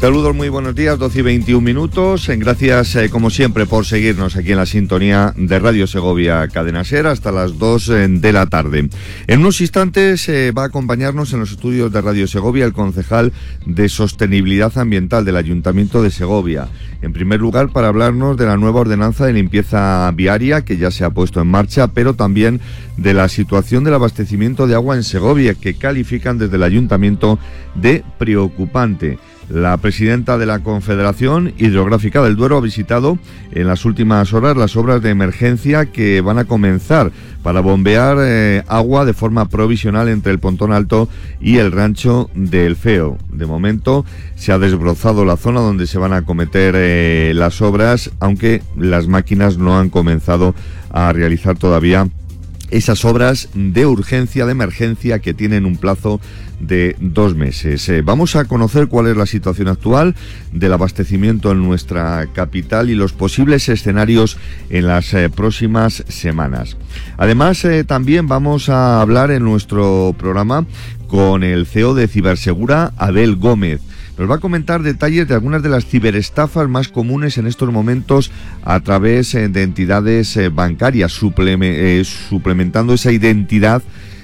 Saludos, muy buenos días, 12 y 21 minutos. Gracias, como siempre, por seguirnos aquí en la sintonía de Radio Segovia Cadena Ser hasta las 2 de la tarde. En unos instantes va a acompañarnos en los estudios de Radio Segovia el concejal de Sostenibilidad Ambiental del Ayuntamiento de Segovia. En primer lugar, para hablarnos de la nueva ordenanza de limpieza viaria que ya se ha puesto en marcha, pero también de la situación del abastecimiento de agua en Segovia, que califican desde el Ayuntamiento de preocupante. La presidenta de la Confederación Hidrográfica del Duero ha visitado en las últimas horas las obras de emergencia que van a comenzar para bombear agua de forma provisional entre el Pontón Alto y el rancho del Feo. De momento se ha desbrozado la zona donde se van a acometer las obras, aunque las máquinas no han comenzado a realizar todavía esas obras de urgencia, de emergencia, que tienen un plazo de 2 meses. Vamos a conocer cuál es la situación actual del abastecimiento en nuestra capital y los posibles escenarios en las próximas semanas. Además, también vamos a hablar en nuestro programa con el CEO de Cibersegura, Abel Gómez. Nos va a comentar detalles de algunas de las ciberestafas más comunes en estos momentos a través de entidades bancarias, suplementando esa identidad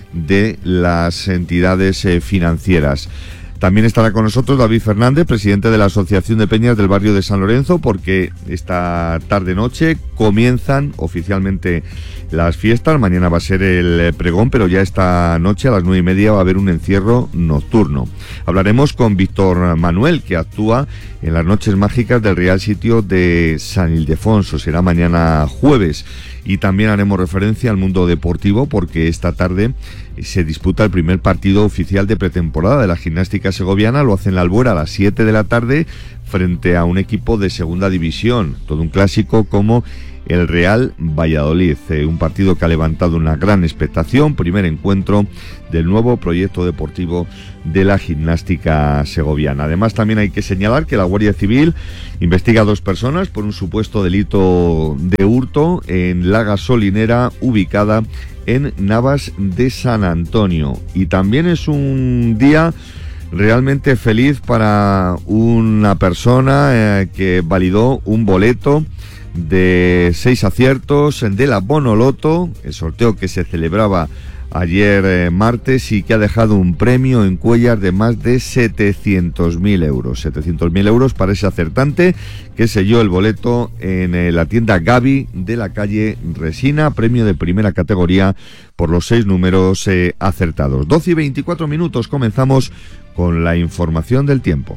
de las entidades financieras. También estará con nosotros David Fernández, presidente de la Asociación de Peñas del barrio de San Lorenzo, porque esta tarde-noche comienzan oficialmente las fiestas. Mañana va a ser el pregón, pero ya esta noche a las 9:30 va a haber un encierro nocturno. Hablaremos con Víctor Manuel, que actúa en las noches mágicas del Real Sitio de San Ildefonso. Será mañana jueves. Y también haremos referencia al mundo deportivo, porque esta tarde se disputa el primer partido oficial de pretemporada de la gimnástica segoviana. Lo hace en la Albuera a las 7 de la tarde frente a un equipo de segunda división. Todo un clásico como el Real Valladolid. Un partido que ha levantado una gran expectación. Primer encuentro del nuevo proyecto deportivo de la gimnástica segoviana. Además, también hay que señalar que la Guardia Civil investiga a 2 personas por un supuesto delito de hurto en la gasolinera ubicada en Navas de San Antonio. Y también es un día realmente feliz para una persona que validó un boleto de 6 aciertos de la Bonoloto, el sorteo que se celebraba ayer martes, y que ha dejado un premio en Cuéllar de más de 700.000 euros. 700.000 euros para ese acertante que selló el boleto en la tienda Gavi de la calle Resina, premio de primera categoría por los 6 números acertados. 12 y 24 minutos, comenzamos con la información del tiempo.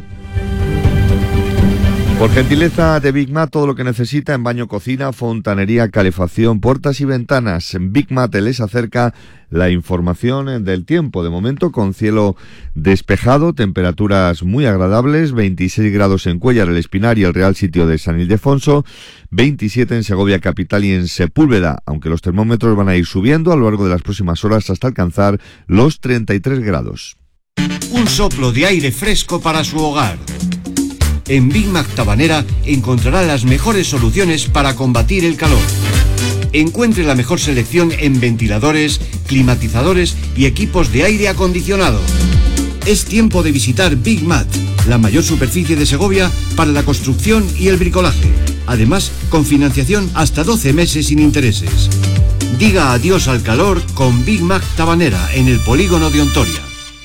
Por gentileza de Big Mat, todo lo que necesita en baño, cocina, fontanería, calefacción, puertas y ventanas. En Big Mat les acerca la información del tiempo. De momento con cielo despejado, temperaturas muy agradables, 26 grados en Cuéllar, el Espinar y el Real Sitio de San Ildefonso, 27 en Segovia capital y en Sepúlveda, aunque los termómetros van a ir subiendo a lo largo de las próximas horas hasta alcanzar los 33 grados. Un soplo de aire fresco para su hogar. En Big Mac Tabanera encontrará las mejores soluciones para combatir el calor. Encuentre la mejor selección en ventiladores, climatizadores y equipos de aire acondicionado. Es tiempo de visitar Big Mat, la mayor superficie de Segovia para la construcción y el bricolaje. Además, con financiación hasta 12 meses sin intereses. Diga adiós al calor con Big Mac Tabanera en el polígono de Ontoria.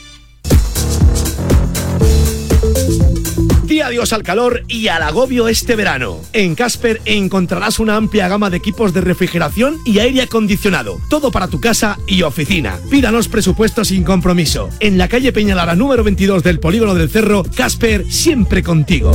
Di adiós al calor y al agobio este verano. En Casper encontrarás una amplia gama de equipos de refrigeración y aire acondicionado. Todo para tu casa y oficina. Pídanos presupuesto sin compromiso. En la calle Peñalara número 22 del Polígono del Cerro, Casper, siempre contigo.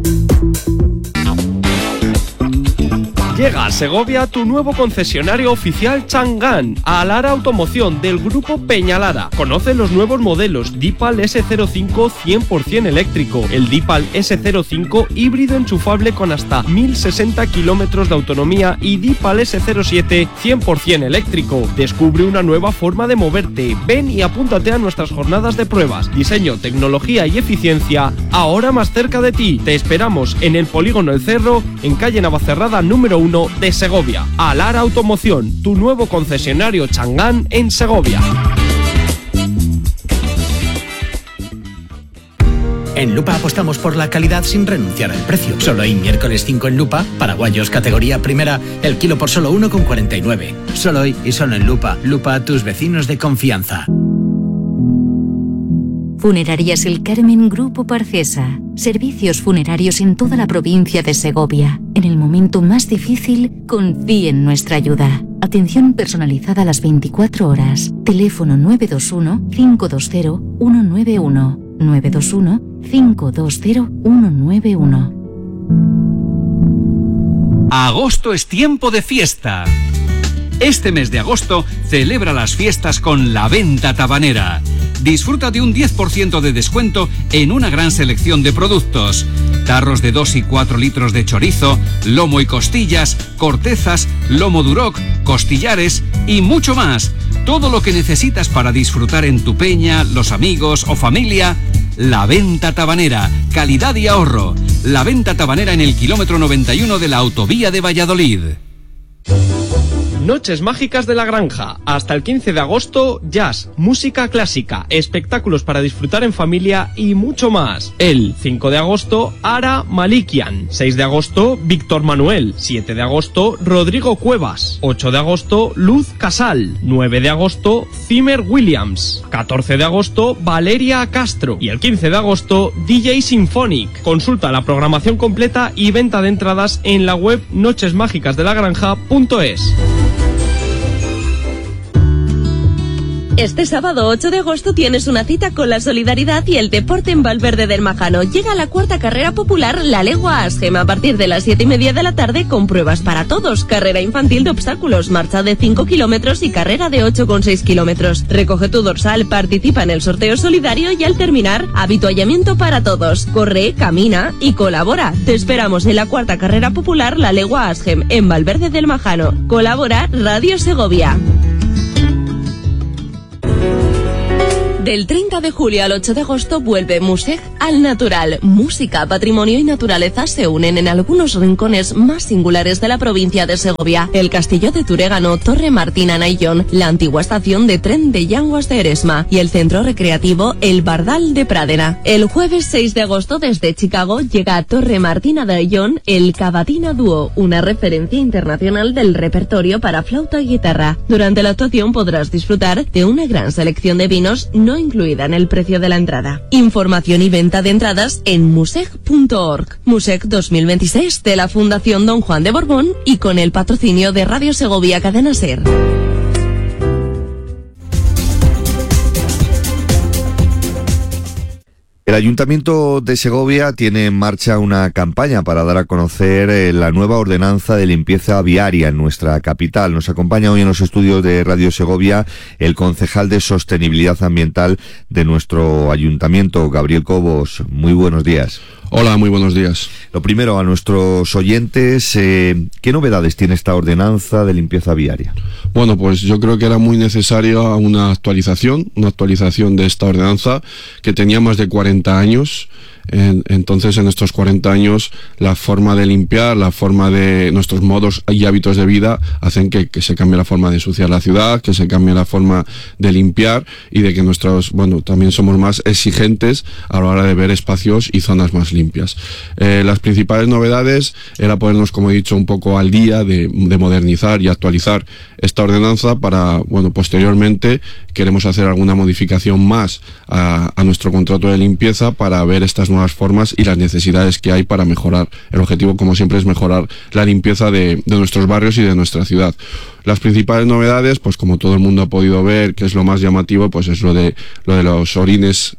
Llega a Segovia tu nuevo concesionario oficial Chang'an, a Alara Automoción del Grupo Peñalara. Conoce los nuevos modelos Deepal S05 100% eléctrico, el Deepal S05 híbrido enchufable con hasta 1060 kilómetros de autonomía y Deepal S07 100% eléctrico. Descubre una nueva forma de moverte. Ven y apúntate a nuestras jornadas de pruebas. Diseño, tecnología y eficiencia, ahora más cerca de ti. Te esperamos en el Polígono El Cerro, en calle Navacerrada número 1 de Segovia. Alara Automoción, tu nuevo concesionario Chang'an en Segovia. En Lupa apostamos por la calidad sin renunciar al precio. Solo hoy, miércoles 5 en Lupa, paraguayos categoría primera, el kilo por solo 1,49. Solo hoy y solo en Lupa. Lupa, tus vecinos de confianza. Funerarias El Carmen Grupo Parcesa. Servicios funerarios en toda la provincia de Segovia. En el momento más difícil, confíe en nuestra ayuda. Atención personalizada a las 24 horas. Teléfono 921-520-191. 921-520-191. Agosto es tiempo de fiesta. Este mes de agosto celebra las fiestas con La Venta Tabanera. Disfruta de un 10% de descuento en una gran selección de productos. Tarros de 2 y 4 litros de chorizo, lomo y costillas, cortezas, lomo duroc, costillares y mucho más. Todo lo que necesitas para disfrutar en tu peña, los amigos o familia. La Venta Tabanera, calidad y ahorro. La Venta Tabanera en el kilómetro 91 de la autovía de Valladolid. Noches Mágicas de la Granja. Hasta el 15 de agosto, jazz, música clásica, espectáculos para disfrutar en familia y mucho más. El 5 de agosto, Ara Malikian. 6 de agosto, Víctor Manuel. 7 de agosto, Rodrigo Cuevas. 8 de agosto, Luz Casal. 9 de agosto, Zimmer Williams. 14 de agosto, Valeria Castro. Y el 15 de agosto, DJ Symphonic. Consulta la programación completa y venta de entradas en la web nochesmágicasdelagranja.es. Este sábado 8 de agosto tienes una cita con la solidaridad y el deporte en Valverde del Majano. Llega la cuarta carrera popular, la Legua Asgem, a partir de las 7:30 de la tarde con pruebas para todos. Carrera infantil de obstáculos, marcha de 5 kilómetros y carrera de 8,6 kilómetros. Recoge tu dorsal, participa en el sorteo solidario y al terminar, avituallamiento para todos. Corre, camina y colabora. Te esperamos en la cuarta carrera popular, la Legua Asgem, en Valverde del Majano. Colabora Radio Segovia. Del 30 de julio al 8 de agosto vuelve Museg al Natural. Música, patrimonio y naturaleza se unen en algunos rincones más singulares de la provincia de Segovia. El Castillo de Turégano, Torre Martina Nayón, la antigua estación de tren de Llanguas de Eresma y el centro recreativo El Bardal de Pradena. El jueves 6 de agosto desde Chicago llega a Torre Martina Nayón el Cavatina Duo, una referencia internacional del repertorio para flauta y guitarra. Durante la actuación podrás disfrutar de una gran selección de vinos no incluida en el precio de la entrada. Información y venta de entradas en museg.org. Museg 2026 de la Fundación Don Juan de Borbón y con el patrocinio de Radio Segovia Cadena Ser. El Ayuntamiento de Segovia tiene en marcha una campaña para dar a conocer la nueva ordenanza de limpieza viaria en nuestra capital. Nos acompaña hoy en los estudios de Radio Segovia el concejal de Sostenibilidad Ambiental de nuestro Ayuntamiento, Gabriel Cobos. Muy buenos días. Hola, muy buenos días. Lo primero, a nuestros oyentes, ¿qué novedades tiene esta ordenanza de limpieza viaria? Bueno, pues yo creo que era muy necesaria una actualización de esta ordenanza que tenía más de 40 años. Entonces, en estos 40 años, la forma de limpiar, la forma de nuestros modos y hábitos de vida hacen que se cambie la forma de ensuciar la ciudad, que se cambie la forma de limpiar y de que también somos más exigentes a la hora de ver espacios y zonas más limpias. Las principales novedades era ponernos, como he dicho, un poco al día de modernizar y actualizar esta ordenanza para, posteriormente queremos hacer alguna modificación más a nuestro contrato de limpieza para ver estas nuevas formas y las necesidades que hay para mejorar. El objetivo, como siempre, es mejorar la limpieza de nuestros barrios y de nuestra ciudad. Las principales novedades, pues como todo el mundo ha podido ver, que es lo más llamativo, pues es lo de los orines,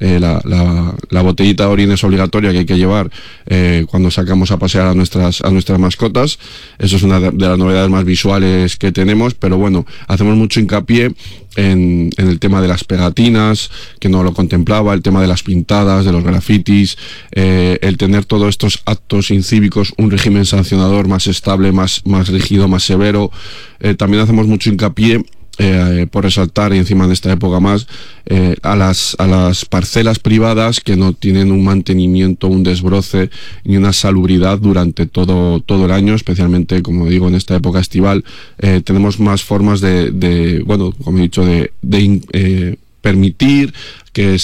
la botellita de orines obligatoria que hay que llevar cuando sacamos a pasear a nuestras mascotas. Eso es una de las novedades más visuales que tenemos, pero bueno, hacemos mucho hincapié en el tema de las pegatinas, que no lo contemplaba, el tema de las pintadas, de los grafitis, el tener todos estos actos incívicos, un régimen sancionador más estable, más rígido, más severo. También hacemos mucho hincapié por resaltar, y encima en esta época más, a las parcelas privadas que no tienen un mantenimiento, un desbroce ni una salubridad durante todo el año, especialmente, como digo, en esta época estival. Tenemos más formas como he dicho, de permitir que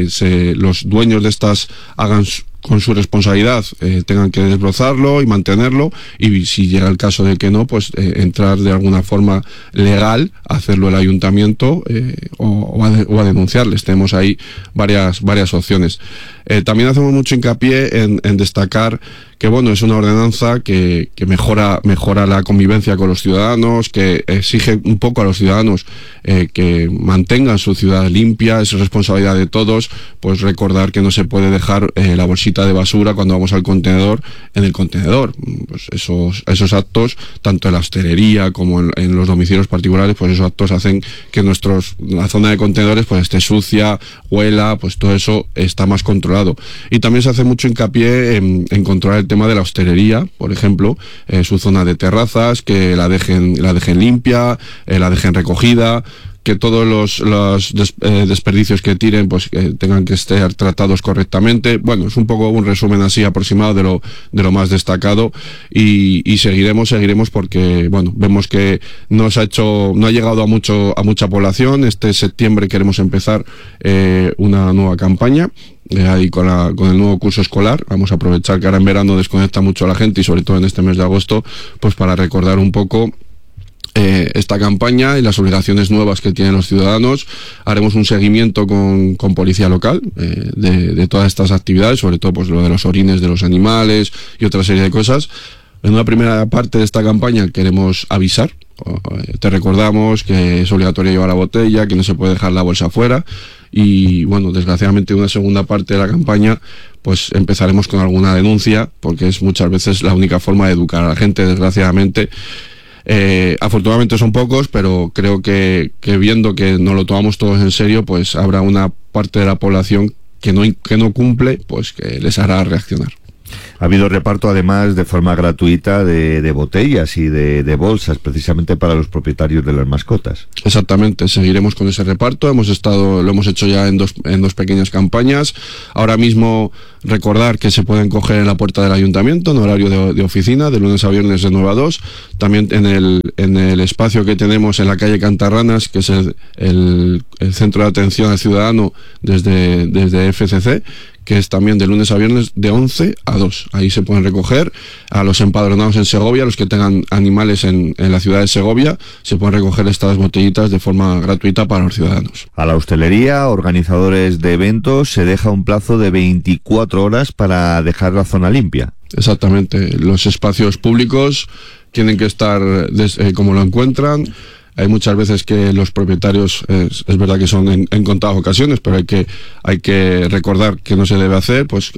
los dueños de estas hagan con su responsabilidad, tengan que desbrozarlo y mantenerlo, y si llega el caso de que no, pues entrar de alguna forma legal, hacerlo el ayuntamiento o a denunciarles. Tenemos ahí varias opciones. También hacemos mucho hincapié en destacar que bueno, es una ordenanza que mejora la convivencia con los ciudadanos, que exige un poco a los ciudadanos que mantengan su ciudad limpia. Es responsabilidad de todos, pues recordar que no se puede dejar la bolsita de basura cuando vamos al contenedor en el contenedor. Pues esos actos, tanto en la hostelería como en los domicilios particulares, pues esos actos hacen que la zona de contenedores pues esté sucia, huela, pues todo eso está más controlado. Y también se hace mucho hincapié en controlar el tema de la hostelería, por ejemplo, su zona de terrazas, que la dejen limpia, la dejen recogida, que todos los desperdicios que tiren pues tengan que estar tratados correctamente. Bueno, es un poco un resumen así aproximado de lo más destacado, y seguiremos porque bueno, vemos que no ha llegado a mucha población. Este septiembre queremos empezar una nueva campaña. Ahí con el nuevo curso escolar vamos a aprovechar que ahora en verano desconecta mucho a la gente, y sobre todo en este mes de agosto, pues para recordar un poco esta campaña y las obligaciones nuevas que tienen los ciudadanos. Haremos un seguimiento con policía local de todas estas actividades, sobre todo pues lo de los orines de los animales y otra serie de cosas. En una primera parte de esta campaña queremos avisar. Te recordamos que es obligatorio llevar la botella, que no se puede dejar la bolsa afuera, y bueno, desgraciadamente en una segunda parte de la campaña pues empezaremos con alguna denuncia, porque es muchas veces la única forma de educar a la gente, desgraciadamente. Afortunadamente son pocos, pero creo que viendo que nos lo tomamos todos en serio, pues habrá una parte de la población que no cumple, pues que les hará reaccionar. Ha habido reparto además de forma gratuita de botellas y de bolsas, precisamente para los propietarios de las mascotas. Exactamente, seguiremos con ese reparto. Lo hemos hecho ya en dos pequeñas campañas. Ahora mismo recordar que se pueden coger en la puerta del ayuntamiento en horario de oficina, de lunes a viernes de 9 a 2. También en el espacio que tenemos en la calle Cantarranas, que es el centro de atención al ciudadano desde FCC, que es también de lunes a viernes de 11 a 2. Ahí se pueden recoger a los empadronados en Segovia, los que tengan animales en la ciudad de Segovia, se pueden recoger estas botellitas de forma gratuita para los ciudadanos. A la hostelería, organizadores de eventos, se deja un plazo de 24 horas para dejar la zona limpia. Exactamente, los espacios públicos tienen que estar como lo encuentran. Hay muchas veces que los propietarios, es verdad que son en contadas ocasiones, pero hay que recordar que no se debe hacer, pues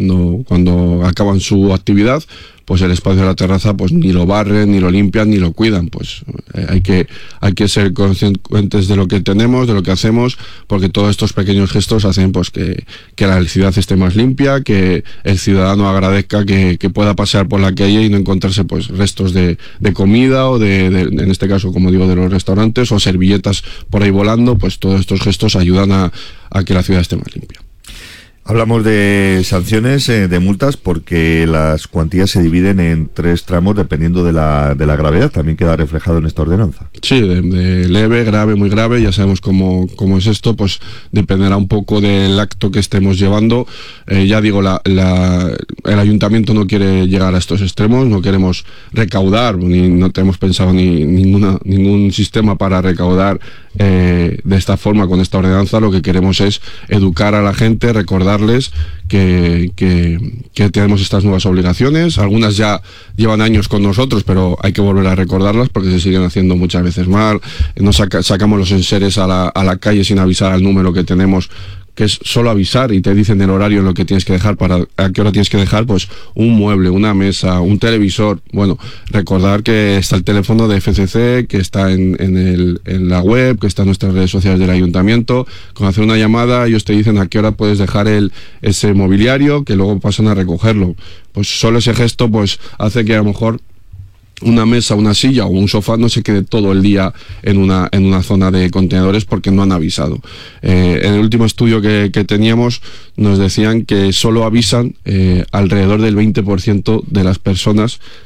cuando acaban su actividad, pues el espacio de la terraza pues ni lo barren, ni lo limpian, ni lo cuidan. Pues hay que ser conscientes de lo que tenemos, de lo que hacemos, porque todos estos pequeños gestos hacen pues que la ciudad esté más limpia, que el ciudadano agradezca que pueda pasear por la calle y no encontrarse pues restos de comida o en este caso, como digo, de los restaurantes, o servilletas por ahí volando. Pues todos estos gestos ayudan a que la ciudad esté más limpia. Hablamos de sanciones, de multas, porque las cuantías se dividen en 3 tramos dependiendo de la gravedad. También queda reflejado en esta ordenanza. Sí, de leve, grave, muy grave. Ya sabemos cómo es esto, pues dependerá un poco del acto que estemos llevando. Ya digo, el ayuntamiento no quiere llegar a estos extremos, no queremos recaudar, no tenemos pensado ningún sistema para recaudar de esta forma con esta ordenanza. Lo que queremos es educar a la gente, recordarles que tenemos estas nuevas obligaciones. Algunas ya llevan años con nosotros, pero hay que volver a recordarlas porque se siguen haciendo muchas veces mal. Sacamos los enseres a la calle sin avisar al número que tenemos, que es solo avisar, y te dicen el horario en lo que tienes que dejar, a qué hora tienes que dejar pues un mueble, una mesa, un televisor. Bueno, recordar que está el teléfono de FCC, que está en la web, que está en nuestras redes sociales del ayuntamiento. Con hacer una llamada ellos te dicen a qué hora puedes dejar ese mobiliario, que luego pasan a recogerlo. Pues solo ese gesto pues hace que a lo mejor una mesa, una silla o un sofá no se quede todo el día en una zona de contenedores porque no han avisado. En el último estudio que teníamos nos decían que solo avisan alrededor del 20% de las personas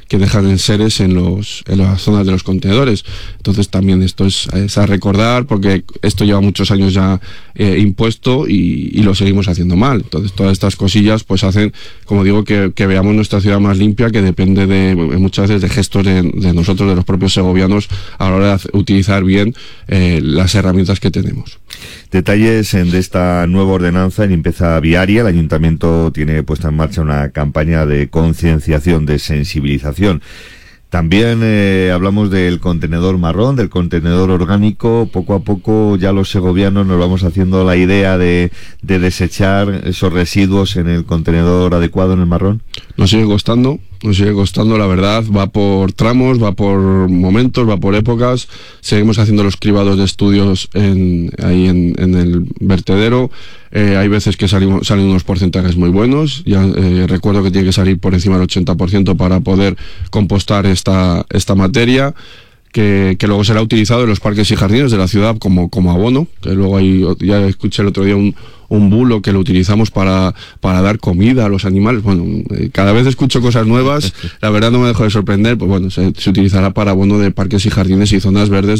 que dejan enseres en las zonas de los contenedores. Entonces también esto es a recordar, porque esto lleva muchos años ya impuesto y lo seguimos haciendo mal. Entonces todas estas cosillas pues hacen, como digo, que veamos nuestra ciudad más limpia, que depende muchas veces de gestos de nosotros, de los propios segovianos, a la hora de utilizar bien las herramientas que tenemos. Detalles de esta nueva ordenanza en limpieza viaria. El Ayuntamiento tiene puesta en marcha una campaña de concienciación, de sensibilización. También hablamos del contenedor marrón, del contenedor orgánico. Poco a poco ya los segovianos nos vamos haciendo la idea de desechar esos residuos en el contenedor adecuado, en el marrón. Nos sigue costando, la verdad. Va por tramos, va por momentos, va por épocas. Seguimos haciendo los cribados de estudios ahí en el vertedero. Hay veces que salen unos porcentajes muy buenos. Ya recuerdo que tiene que salir por encima del 80% para poder compostar esta materia, que luego será utilizado en los parques y jardines de la ciudad como abono, que luego ya escuché el otro día un bulo que lo utilizamos para dar comida a los animales. Bueno, cada vez escucho cosas nuevas, la verdad no me dejo de sorprender. Pues bueno, se utilizará para abono de parques y jardines y zonas verdes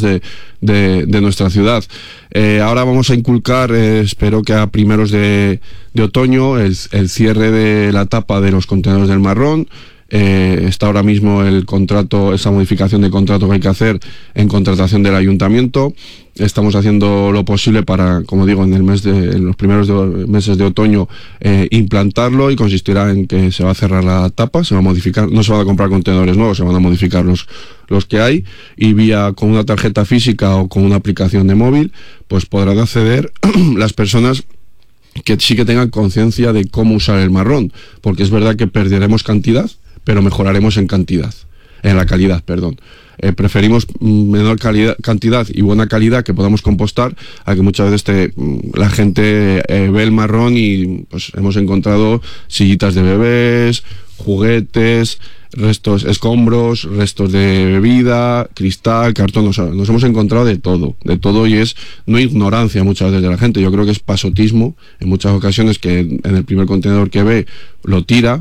de nuestra ciudad. Ahora vamos a inculcar, espero que a primeros de otoño, el cierre de la tapa de los contenedores del marrón. Está ahora mismo esa modificación de contrato que hay que hacer en contratación del ayuntamiento. Estamos haciendo lo posible para, como digo, en los primeros meses de otoño implantarlo, y consistirá en que se va a cerrar la tapa, se va a modificar, no se van a comprar contenedores nuevos, se van a modificar los que hay, y con una tarjeta física o con una aplicación de móvil, pues podrán acceder las personas que sí que tengan conciencia de cómo usar el marrón, porque es verdad que perderemos cantidad, pero mejoraremos en la calidad. Preferimos menor cantidad y buena calidad que podamos compostar, a que muchas veces la gente ve el marrón y pues hemos encontrado sillitas de bebés, juguetes, escombros, restos de bebida, cristal, cartón. Nos hemos encontrado de todo, y es no ignorancia muchas veces de la gente. Yo creo que es pasotismo en muchas ocasiones, que en el primer contenedor que ve lo tira.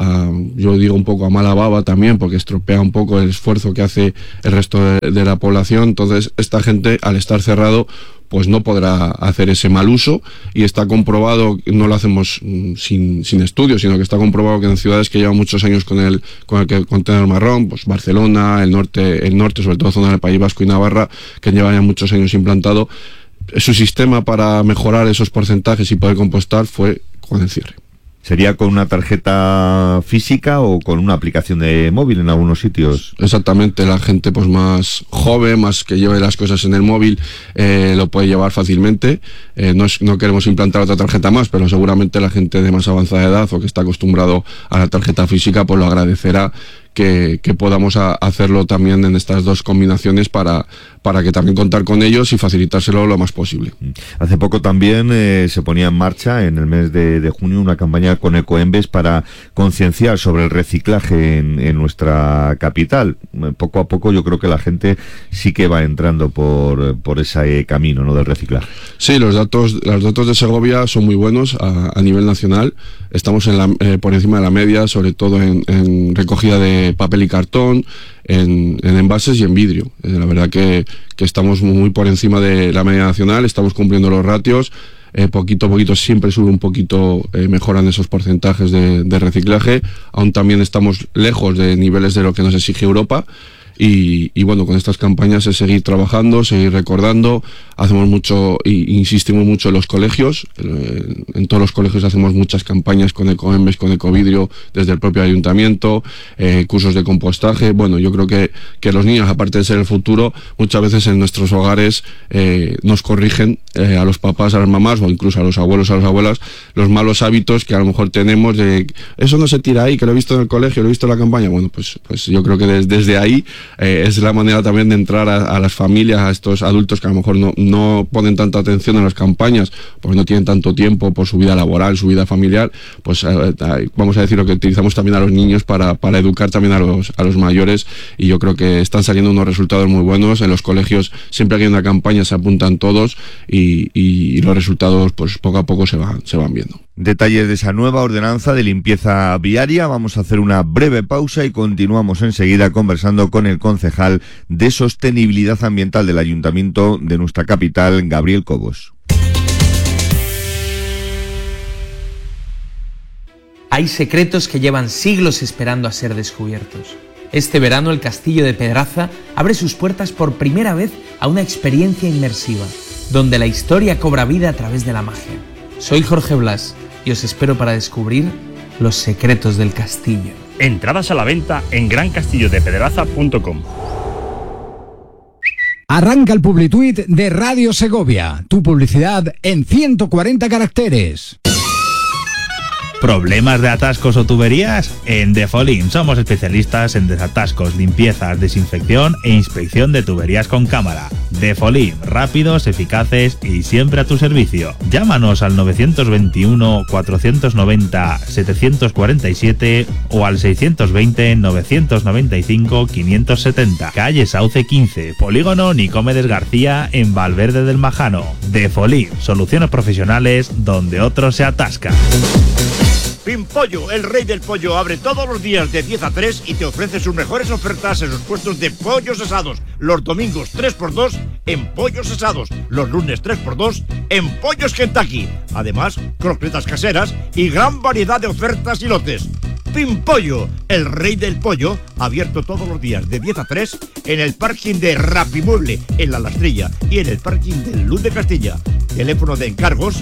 Yo digo un poco a mala baba también, porque estropea un poco el esfuerzo que hace el resto de la población. Entonces esta gente, al estar cerrado, pues no podrá hacer ese mal uso, y está comprobado, no lo hacemos sin estudios, sino que está comprobado que en ciudades que llevan muchos años con el contenedor marrón, pues Barcelona, el norte, sobre todo zona del País Vasco y Navarra, que llevan ya muchos años implantado, su sistema para mejorar esos porcentajes y poder compostar fue con el cierre. ¿Sería con una tarjeta física o con una aplicación de móvil en algunos sitios? Exactamente, la gente pues más joven, más que lleve las cosas en el móvil, lo puede llevar fácilmente. No queremos implantar otra tarjeta más, pero seguramente la gente de más avanzada edad o que está acostumbrado a la tarjeta física, pues lo agradecerá que podamos hacerlo también en estas dos combinaciones para que también contar con ellos y facilitárselo lo más posible. Hace poco también se ponía en marcha, en el mes de junio, una campaña con Ecoembes para concienciar sobre el reciclaje en nuestra capital. Poco a poco yo creo que la gente sí que va entrando por ese camino, ¿no?, del reciclaje. Sí, los datos de Segovia son muy buenos a nivel nacional. Estamos por encima de la media, sobre todo en recogida de papel y cartón, en envases y en vidrio. La verdad que estamos muy por encima de la media nacional, estamos cumpliendo los ratios. Poquito a poquito siempre sube un poquito, mejoran esos porcentajes de reciclaje. Aún también estamos lejos de niveles de lo que nos exige Europa. Y bueno, con estas campañas es seguir trabajando, seguir recordando. Hacemos mucho insistimos mucho en los colegios. En todos los colegios hacemos muchas campañas con Ecoembes, con Ecovidrio, desde el propio ayuntamiento, cursos de compostaje. Bueno, yo creo que los niños, aparte de ser el futuro, muchas veces en nuestros hogares nos corrigen a los papás, a las mamás o incluso a los abuelos, a las abuelas, los malos hábitos que a lo mejor tenemos de eso no se tira ahí, que lo he visto en el colegio, lo he visto en la campaña. Bueno, pues yo creo que desde ahí es la manera también de entrar a las familias, a estos adultos que a lo mejor no ponen tanta atención en las campañas porque no tienen tanto tiempo por su vida laboral, su vida familiar. Pues vamos a decir lo que utilizamos también a los niños para educar también a los mayores, y yo creo que están saliendo unos resultados muy buenos. En los colegios siempre que hay una campaña se apuntan todos y los resultados pues poco a poco se van viendo. Detalles de esa nueva ordenanza de limpieza viaria. Vamos a hacer una breve pausa y continuamos enseguida conversando con el concejal de Sostenibilidad Ambiental del Ayuntamiento de nuestra capital, Gabriel Cobos. Hay secretos que llevan siglos esperando a ser descubiertos. Este verano el Castillo de Pedraza abre sus puertas por primera vez a una experiencia inmersiva, donde la historia cobra vida a través de la magia. Soy Jorge Blas y os espero para descubrir los secretos del castillo. Entradas a la venta en grancastillodepedraza.com. Arranca el Publituit de Radio Segovia, tu publicidad en 140 caracteres. ¿Problemas de atascos o tuberías? En Defolim somos especialistas en desatascos, limpiezas, desinfección e inspección de tuberías con cámara. Defolim, rápidos, eficaces y siempre a tu servicio. Llámanos al 921 490 747 o al 620 995 570. Calle Sauce 15, Polígono Nicomedes García en Valverde del Majano. Defolim, soluciones profesionales donde otros se atascan. Pimpollo, el rey del pollo, abre todos los días de 10 a 3 y te ofrece sus mejores ofertas en sus puestos de pollos asados. Los domingos 3x2 en pollos asados. Los lunes 3x2 en pollos Kentucky. Además, croquetas caseras y gran variedad de ofertas y lotes. Pimpollo, el rey del pollo, abierto todos los días de 10 a 3 en el parking de Rapimueble, en La Lastrilla, y en el parking del Luz de Castilla. Teléfono de encargos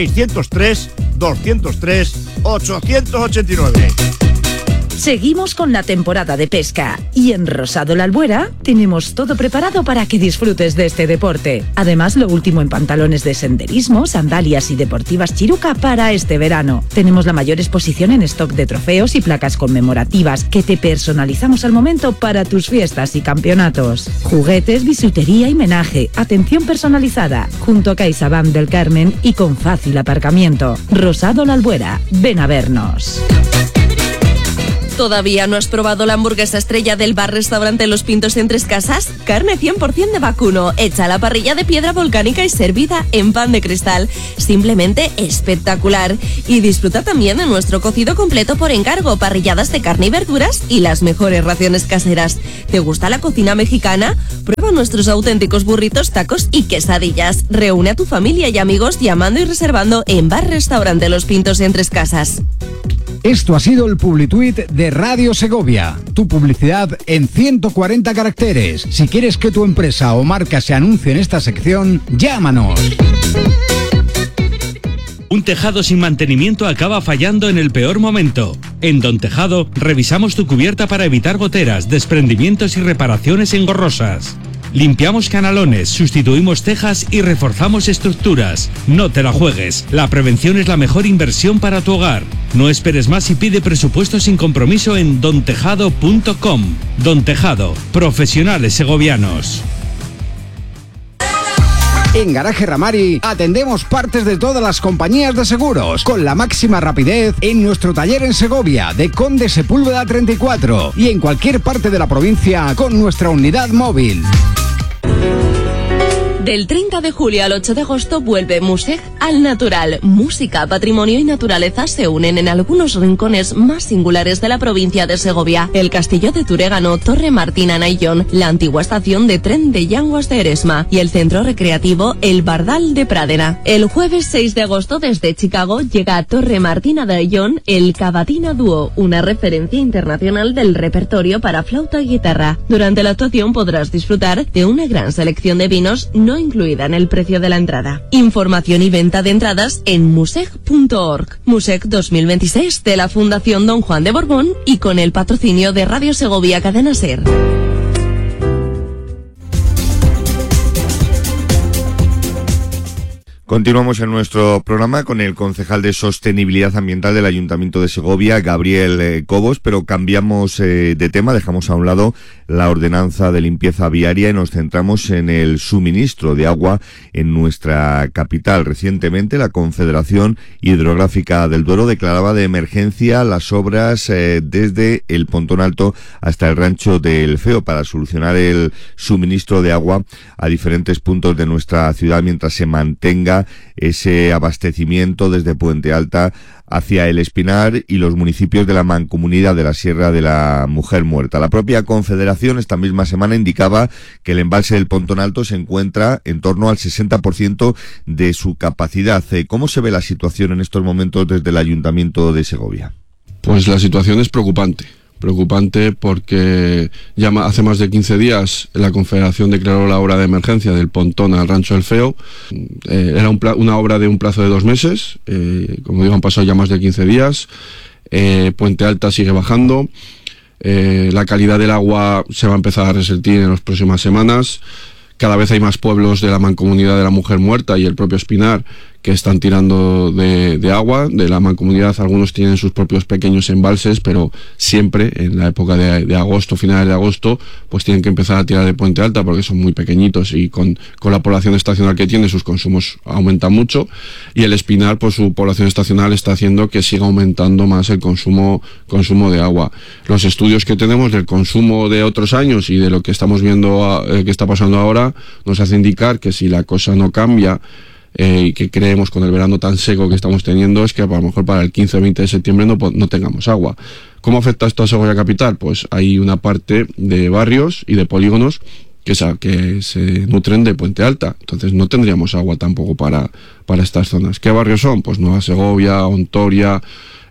603-203-889. Seguimos con la temporada de pesca y en Rosado La Albuera tenemos todo preparado para que disfrutes de este deporte. Además, lo último en pantalones de senderismo, sandalias y deportivas Chiruca para este verano. Tenemos la mayor exposición en stock de trofeos y placas conmemorativas que te personalizamos al momento para tus fiestas y campeonatos. Juguetes, bisutería y menaje, atención personalizada, junto a CaixaBank del Carmen y con fácil aparcamiento. Rosado La Albuera, ven a vernos. ¿Todavía no has probado la hamburguesa estrella del bar-restaurante Los Pintos en Tres Casas? Carne 100% de vacuno, hecha a la parrilla de piedra volcánica y servida en pan de cristal. Simplemente espectacular. Y disfruta también de nuestro cocido completo por encargo, parrilladas de carne y verduras y las mejores raciones caseras. ¿Te gusta la cocina mexicana? Prueba nuestros auténticos burritos, tacos y quesadillas. Reúne a tu familia y amigos llamando y reservando en bar-restaurante Los Pintos en Tres Casas. Esto ha sido el Publituit de Radio Segovia, tu publicidad en 140 caracteres. Si quieres que tu empresa o marca se anuncie en esta sección, llámanos. Un tejado sin mantenimiento acaba fallando en el peor momento. En Don Tejado revisamos tu cubierta para evitar goteras, desprendimientos y reparaciones engorrosas. Limpiamos canalones, sustituimos tejas y reforzamos estructuras. No te la juegues, la prevención es la mejor inversión para tu hogar. No esperes más y pide presupuesto sin compromiso en dontejado.com. Don Tejado, profesionales segovianos. En Garaje Ramari atendemos partes de todas las compañías de seguros con la máxima rapidez en nuestro taller en Segovia de Conde Sepúlveda 34 y en cualquier parte de la provincia con nuestra unidad móvil. Del 30 de julio al 8 de agosto vuelve Musec al natural. Música, patrimonio y naturaleza se unen en algunos rincones más singulares de la provincia de Segovia. El Castillo de Turégano, Torre Martina Naillón, la antigua estación de tren de Llanguas de Eresma y el centro recreativo El Bardal de Pradera. El jueves 6 de agosto desde Chicago llega a Torre Martina Naillón el Cavatina Dúo, una referencia internacional del repertorio para flauta y guitarra. Durante la actuación podrás disfrutar de una gran selección de vinos no incluida en el precio de la entrada. Información y venta de entradas en musec.org. Musec 2026 de la Fundación Don Juan de Borbón y con el patrocinio de Radio Segovia Cadena SER. Continuamos en nuestro programa con el concejal de Sostenibilidad Ambiental del Ayuntamiento de Segovia, Gabriel Cobos, pero cambiamos de tema, dejamos a un lado la ordenanza de limpieza viaria y nos centramos en el suministro de agua en nuestra capital. Recientemente la Confederación Hidrográfica del Duero declaraba de emergencia las obras desde el Pontón Alto hasta el rancho del Feo para solucionar el suministro de agua a diferentes puntos de nuestra ciudad mientras se mantenga ese abastecimiento desde Puente Alta hacia El Espinar y los municipios de la Mancomunidad de la Sierra de la Mujer Muerta. La propia Confederación esta misma semana indicaba que el embalse del Pontón Alto se encuentra en torno al 60% de su capacidad. ¿Cómo se ve la situación en estos momentos desde el Ayuntamiento de Segovia? Pues la situación es preocupante porque ya hace más de 15 días la Confederación declaró la obra de emergencia del pontón al Rancho del Feo. Era una obra de un plazo de 2 meses, como digo, han pasado ya más de 15 días. Puente Alta sigue bajando, la calidad del agua se va a empezar a resentir en las próximas semanas. Cada vez hay más pueblos de la Mancomunidad de la Mujer Muerta y el propio Espinar que están tirando de agua de la Mancomunidad. Algunos tienen sus propios pequeños embalses, pero siempre en la época de agosto, finales de agosto, pues tienen que empezar a tirar de Puente Alta porque son muy pequeñitos y con la población estacional que tiene, sus consumos aumentan mucho, y el Espinar, pues su población estacional está haciendo que siga aumentando más el consumo de agua. Los estudios que tenemos del consumo de otros años y de lo que estamos viendo que está pasando ahora nos hace indicar que si la cosa no cambia, y que creemos con el verano tan seco que estamos teniendo, es que a lo mejor para el 15 o 20 de septiembre no tengamos agua. ¿Cómo afecta esto a Segovia Capital? Pues hay una parte de barrios y de polígonos que se nutren de Puente Alta, entonces no tendríamos agua tampoco para estas zonas. ¿Qué barrios son? Pues Nueva Segovia, Ontoria,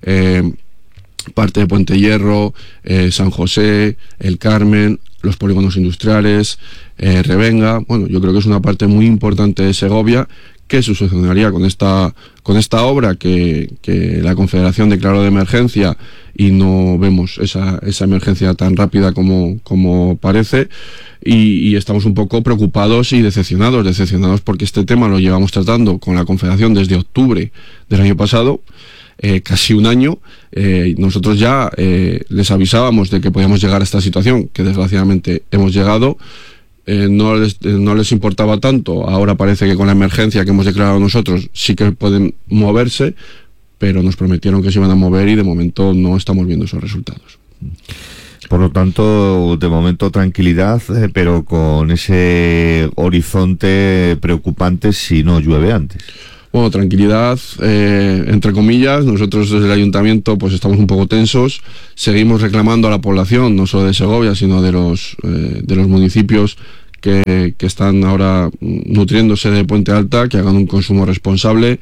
parte de Puente Hierro, San José, El Carmen, los polígonos industriales, Revenga. Bueno, yo creo que es una parte muy importante de Segovia que se solucionaría con esta obra que la Confederación declaró de emergencia, y no vemos esa emergencia tan rápida como parece, y estamos un poco preocupados y decepcionados porque este tema lo llevamos tratando con la Confederación desde octubre del año pasado, casi un año. Nosotros ya les avisábamos de que podíamos llegar a esta situación, que desgraciadamente hemos llegado. No les importaba tanto. Ahora parece que con la emergencia que hemos declarado nosotros sí que pueden moverse, pero nos prometieron que se iban a mover y de momento no estamos viendo esos resultados. Por lo tanto, de momento tranquilidad, pero con ese horizonte preocupante si no llueve antes. Bueno, tranquilidad, entre comillas. Nosotros desde el ayuntamiento pues estamos un poco tensos. Seguimos reclamando a la población, no solo de Segovia, sino de los municipios que están ahora nutriéndose de Puente Alta, que hagan un consumo responsable,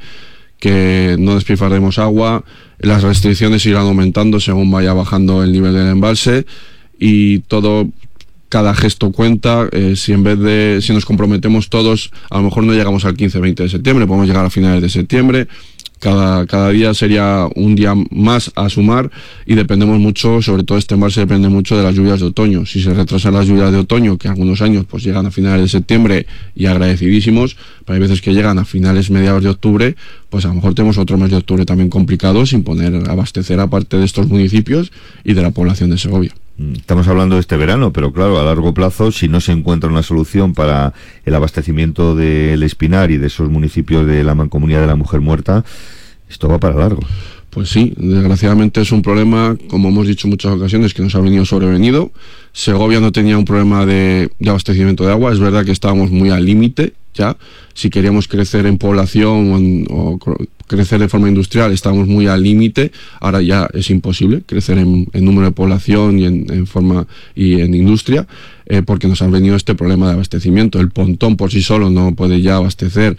que no despilfarremos agua. Las restricciones irán aumentando según vaya bajando el nivel del embalse, y cada gesto cuenta. Si nos comprometemos todos, a lo mejor no llegamos al 15-20 de septiembre, podemos llegar a finales de septiembre. Cada día sería un día más a sumar, y dependemos mucho, sobre todo este embalse depende mucho de las lluvias de otoño. Si se retrasan las lluvias de otoño, que algunos años pues llegan a finales de septiembre y agradecidísimos, pero hay veces que llegan a finales, mediados de octubre, pues a lo mejor tenemos otro mes de octubre también complicado, sin poder abastecer a parte de estos municipios y de la población de Segovia. Estamos hablando de este verano, pero claro, a largo plazo, si no se encuentra una solución para el abastecimiento del Espinar y de esos municipios de la Mancomunidad de la Mujer Muerta, esto va para largo. Pues sí, desgraciadamente es un problema, como hemos dicho en muchas ocasiones, que nos ha venido sobrevenido. Segovia no tenía un problema de abastecimiento de agua. Es verdad que estábamos muy al límite ya. Si queríamos crecer en población o crecer de forma industrial, estábamos muy al límite. Ahora ya es imposible crecer en número de población y en forma y en industria, porque nos han venido este problema de abastecimiento. El pontón por sí solo no puede ya abastecer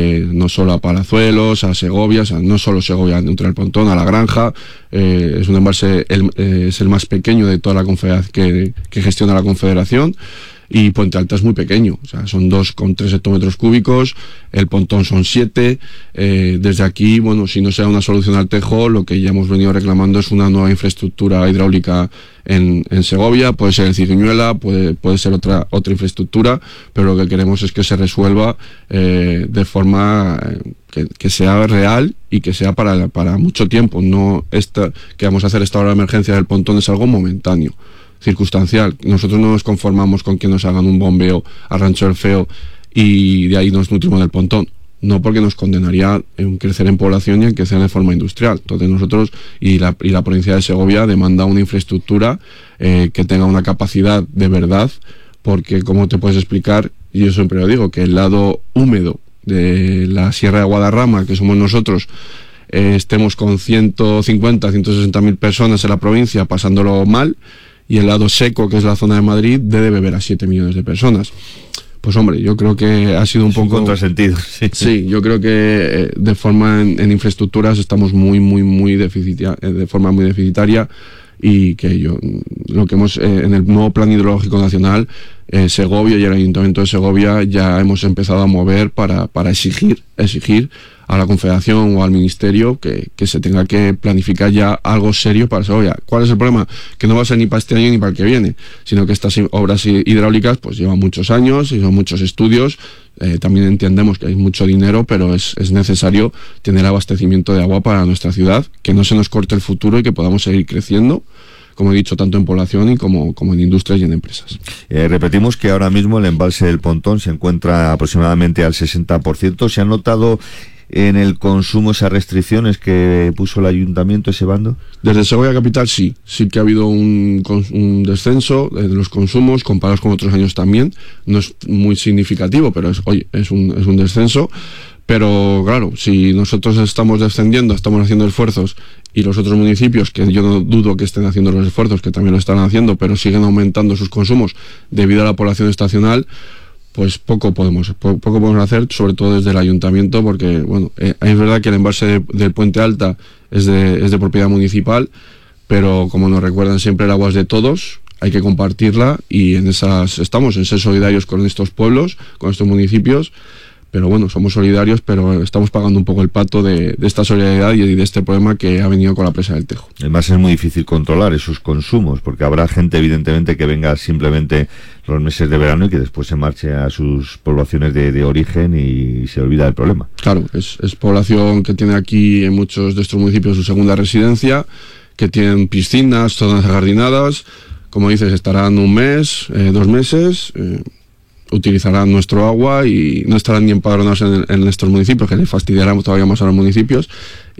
no solo a Palazuelos, a Segovia, o sea, no solo Segovia nutre el pontón, a La Granja. Es un embalse, es el más pequeño de toda la confederación que gestiona la Confederación. y Puente Alta es muy pequeño, o sea, son 2,3 hectómetros cúbicos, el pontón son 7, desde aquí, bueno, si no sea una solución al Tejo, lo que ya hemos venido reclamando es una nueva infraestructura hidráulica en Segovia, puede ser el Ciriñuela, puede ser otra infraestructura, pero lo que queremos es que se resuelva de forma que sea real y que sea para mucho tiempo, no que vamos a hacer esta hora de emergencia del pontón es algo momentáneo, circunstancial. Nosotros no nos conformamos con que nos hagan un bombeo a Rancho del Feo y de ahí nos nutrimos del pontón, no, porque nos condenaría en crecer en población y en crecer de forma industrial. Entonces nosotros y la provincia de Segovia demanda una infraestructura que tenga una capacidad de verdad, porque como te puedes explicar, y yo siempre lo digo, que el lado húmedo de la Sierra de Guadarrama, que somos nosotros, estemos con 150, 160.000 personas en la provincia pasándolo mal, y el lado seco, que es la zona de Madrid, debe beber a 7 millones de personas. Pues hombre, yo creo que ha sido un poco... contrasentido, sí. Sí, yo creo que de forma en infraestructuras estamos de forma muy deficitaria, y que lo que hemos en el nuevo Plan Hidrológico Nacional, Segovia y el Ayuntamiento de Segovia ya hemos empezado a mover para exigir a la Confederación o al Ministerio que se tenga que planificar ya algo serio para Segovia. ¿Cuál es el problema? Que no va a ser ni para este año ni para el que viene, sino que estas obras hidráulicas pues llevan muchos años y son muchos estudios. También entendemos que hay mucho dinero, pero es necesario tener abastecimiento de agua para nuestra ciudad, que no se nos corte el futuro y que podamos seguir creciendo, como he dicho, tanto en población y como en industrias y en empresas. Repetimos que ahora mismo el embalse del Pontón se encuentra aproximadamente al 60%. ¿Se han notado en el consumo esas restricciones que puso el ayuntamiento, ese bando? Desde Segovia Capital sí que ha habido un descenso de los consumos comparados con otros años también. No es muy significativo, pero es un descenso. Pero claro, si nosotros estamos descendiendo, estamos haciendo esfuerzos, y los otros municipios, que yo no dudo que estén haciendo los esfuerzos, que también lo están haciendo, pero siguen aumentando sus consumos debido a la población estacional, pues poco podemos hacer, sobre todo desde el ayuntamiento, porque bueno, es verdad que el embalse del Puente Alta es de propiedad municipal, pero como nos recuerdan siempre, el agua es de todos, hay que compartirla, y estamos en ser solidarios con estos pueblos, con estos municipios. Pero bueno, somos solidarios, pero estamos pagando un poco el pato de esta solidaridad y de este problema que ha venido con la presa del Tejo. Además es muy difícil controlar esos consumos, porque habrá gente evidentemente que venga simplemente los meses de verano y que después se marche a sus poblaciones de origen y se olvida del problema. Claro, es población que tiene aquí en muchos de estos municipios su segunda residencia, que tienen piscinas, zonas ajardinadas, como dices, estarán un mes, 2 meses... utilizarán nuestro agua y no estarán ni empadronados en estos municipios, que les fastidiarán todavía más a los municipios,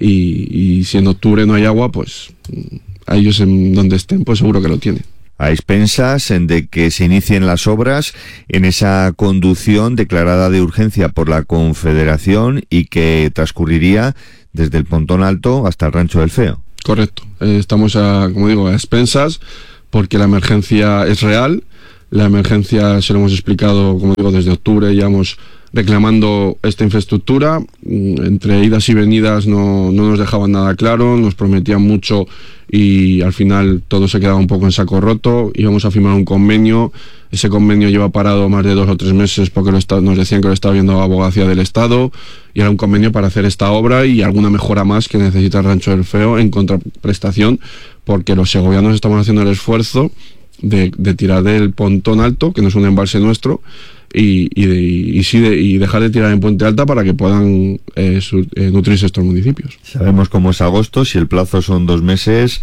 y si en octubre no hay agua, pues a ellos en donde estén, pues seguro que lo tienen. A expensas de que se inicien las obras en esa conducción declarada de urgencia por la Confederación y que transcurriría desde el Pontón Alto hasta el Rancho del Feo. Correcto, estamos a expensas, porque la emergencia es real. La emergencia se lo hemos explicado, como digo, desde octubre, llevamos reclamando esta infraestructura. Entre idas y venidas no nos dejaban nada claro, nos prometían mucho y al final todo se quedaba un poco en saco roto. Íbamos a firmar un convenio, ese convenio lleva parado más de 2 o 3 meses porque nos decían que lo estaba viendo la Abogacía del Estado, y era un convenio para hacer esta obra y alguna mejora más que necesita el Rancho del Feo en contraprestación, porque los segovianos estamos haciendo el esfuerzo de tirar del Pontón Alto, que no es un embalse nuestro, y dejar de tirar en Puente Alta para que puedan nutrirse estos municipios. Sabemos cómo es agosto, si el plazo son 2 meses,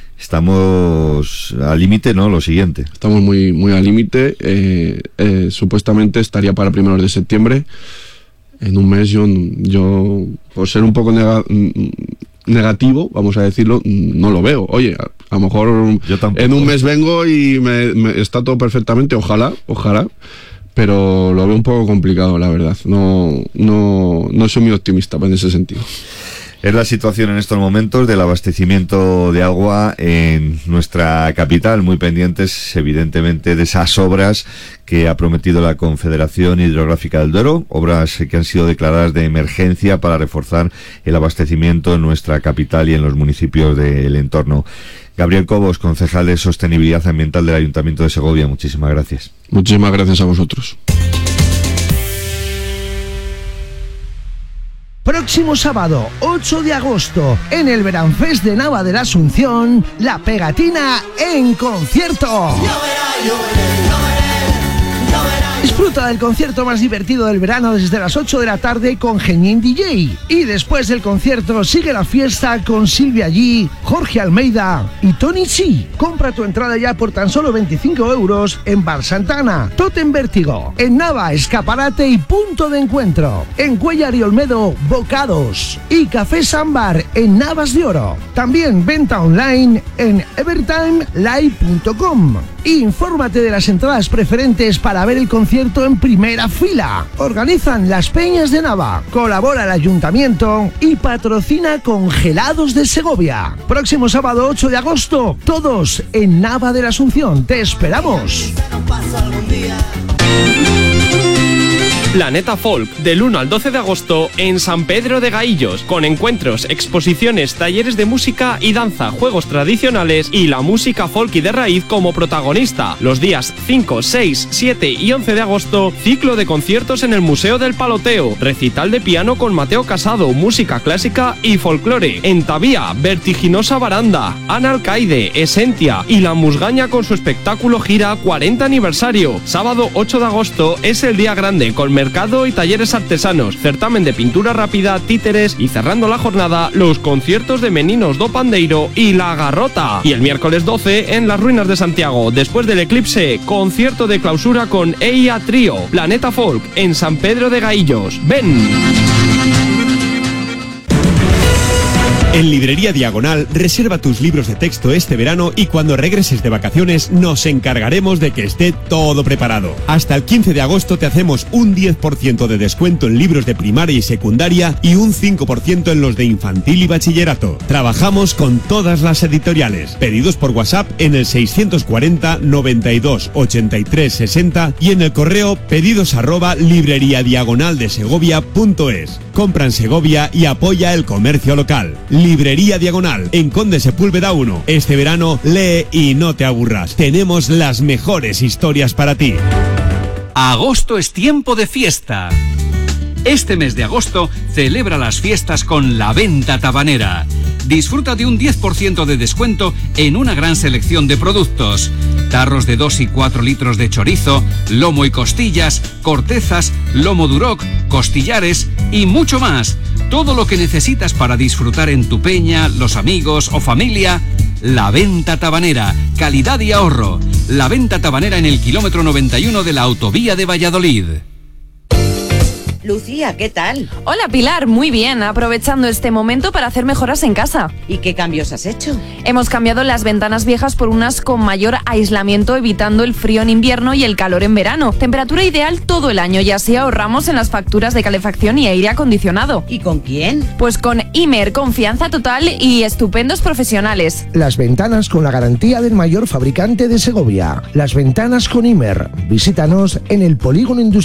estamos al límite, ¿no? Lo siguiente. Estamos muy, muy al límite. Supuestamente estaría para primeros de septiembre. En un mes yo por ser un poco negativo, vamos a decirlo, no lo veo. Oye, a lo mejor en un mes vengo y me está todo perfectamente, ojalá, pero lo veo un poco complicado, la verdad. No soy muy optimista en ese sentido. Es la situación en estos momentos del abastecimiento de agua en nuestra capital, muy pendientes evidentemente de esas obras que ha prometido la Confederación Hidrográfica del Duero, obras que han sido declaradas de emergencia para reforzar el abastecimiento en nuestra capital y en los municipios del entorno. Gabriel Cobos, concejal de Sostenibilidad Ambiental del Ayuntamiento de Segovia, muchísimas gracias. Muchísimas gracias a vosotros. Próximo sábado, 8 de agosto, en el Veranfest de Nava de la Asunción, La Pegatina en concierto. Disfruta del concierto más divertido del verano desde las 8 de la tarde con Genin DJ. Y después del concierto sigue la fiesta con Silvia G, Jorge Almeida y Tony C. Compra tu entrada ya por tan solo 25 euros en Bar Santana, Totem Vértigo, en Nava, escaparate y punto de encuentro. En Cuéllar y Olmedo, Bocados. Y Café Sambar en Navas de Oro. También venta online en evertimelive.com. Infórmate de las entradas preferentes para ver el concierto en primera fila. Organizan las Peñas de Nava, colabora el Ayuntamiento y patrocina Congelados de Segovia. Próximo sábado 8 de agosto, todos en Nava de la Asunción. ¡Te esperamos! Planeta Folk, del 1 al 12 de agosto en San Pedro de Gaillos, con encuentros, exposiciones, talleres de música y danza, juegos tradicionales y la música folk y de raíz como protagonista. Los días 5, 6, 7 y 11 de agosto, ciclo de conciertos en el Museo del Paloteo, recital de piano con Mateo Casado, música clásica y folclore. En Tavía, vertiginosa baranda, Ana Alcaide, Esentia y La Musgaña con su espectáculo gira 40 aniversario. Sábado 8 de agosto es el día grande con mercado y talleres artesanos, certamen de pintura rápida, títeres y cerrando la jornada, los conciertos de Meninos do Pandeiro y La Garrota. Y el miércoles 12 en las Ruinas de Santiago, después del eclipse, concierto de clausura con EIA Trío, Planeta Folk en San Pedro de Gaillos. ¡Ven! En Librería Diagonal, reserva tus libros de texto este verano y cuando regreses de vacaciones nos encargaremos de que esté todo preparado. Hasta el 15 de agosto te hacemos un 10% de descuento en libros de primaria y secundaria y un 5% en los de infantil y bachillerato. Trabajamos con todas las editoriales. Pedidos por WhatsApp en el 640 92 83 60 y en el correo pedidos@libreriadiagonaldesegovia.es. Compra en Segovia y apoya el comercio local. Librería Diagonal, en Conde Sepúlveda 1. Este verano lee y no te aburras. Tenemos las mejores historias para ti. Agosto es tiempo de fiesta. Este mes de agosto celebra las fiestas con La Venta Tabanera. Disfruta de un 10% de descuento en una gran selección de productos. Tarros de 2 y 4 litros de chorizo, lomo y costillas, cortezas, lomo duroc, costillares y mucho más. Todo lo que necesitas para disfrutar en tu peña, los amigos o familia. La Venta Tabanera, calidad y ahorro. La Venta Tabanera en el kilómetro 91 de la autovía de Valladolid. Lucía, ¿qué tal? Hola Pilar, muy bien, aprovechando este momento para hacer mejoras en casa. ¿Y qué cambios has hecho? Hemos cambiado las ventanas viejas por unas con mayor aislamiento, evitando el frío en invierno y el calor en verano. Temperatura ideal todo el año y así ahorramos en las facturas de calefacción y aire acondicionado. ¿Y con quién? Pues con Imer, confianza total y estupendos profesionales. Las ventanas con la garantía del mayor fabricante de Segovia. Las ventanas con Imer. Visítanos en el Polígono Industrial